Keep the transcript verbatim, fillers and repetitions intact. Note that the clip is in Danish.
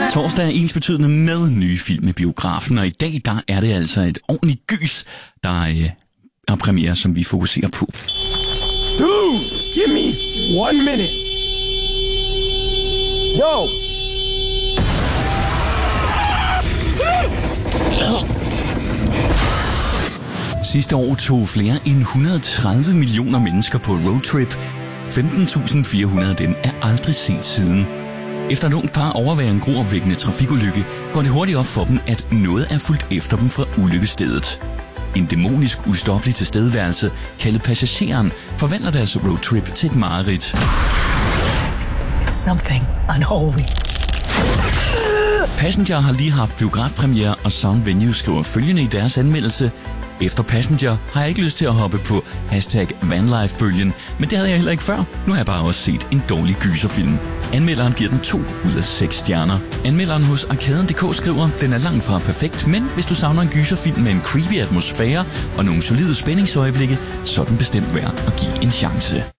Torsdag er ensbetydende med nye film i biografen, og i dag der er det altså et ordentligt gys, der øh, er premiere, som vi fokuserer på. Dude, give me one minute. Yo. Sidste år tog flere end et hundrede og tredive millioner mennesker på roadtrip. femten tusind fire hundrede af dem er aldrig set siden. Efter et ungt par overværer en gruopvækkende trafikulykke, går det hurtigt op for dem, at noget er fulgt efter dem fra ulykkesstedet. En dæmonisk ustoppelig tilstedeværelse, kaldet Passageren, forvandler deres roadtrip til et mareridt. It's something unholy. Passenger har lige haft biografpremiere, og Sound Venue skriver følgende i deres anmeldelse: efter Passenger har jeg ikke lyst til at hoppe på hashtag vanlife-bølgen, men det havde jeg heller ikke før. Nu har jeg bare også set en dårlig gyserfilm. Anmelderen giver den to ud af seks stjerner. Anmelderen hos Arkaden punktum d k skriver, den er langt fra perfekt, men hvis du savner en gyserfilm med en creepy atmosfære og nogle solide spændingsøjeblikke, så er den bestemt værd at give en chance.